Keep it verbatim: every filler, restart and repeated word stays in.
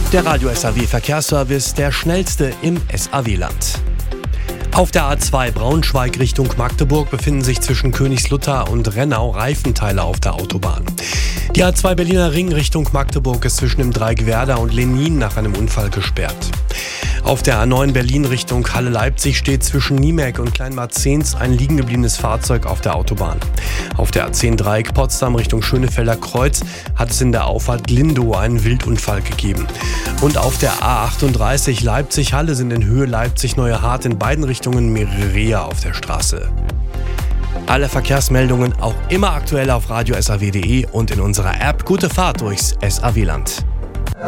Der Radio S A W Verkehrsservice, der schnellste im S A W-Land. Auf der A zwei Braunschweig Richtung Magdeburg befinden sich zwischen Königslutter und Rennau Reifenteile auf der Autobahn. Die A zwei Berliner Ring Richtung Magdeburg ist zwischen dem Dreieck Werder und Lenin nach einem Unfall gesperrt. Auf der A neun Berlin Richtung Halle-Leipzig steht zwischen Niemek und Kleinmarzens ein liegen gebliebenes Fahrzeug auf der Autobahn. Auf der A zehn Dreieck Potsdam Richtung Schönefelder Kreuz hat es in der Auffahrt Lindow einen Wildunfall gegeben. Und auf der A achtunddreißig Leipzig-Halle sind in Höhe Leipzig-Neue Hart in beiden Richtungen mehrere Rehe auf der Straße. Alle Verkehrsmeldungen auch immer aktuell auf radio s a w punkt d e und in unserer App. Gute Fahrt durchs S A W-Land.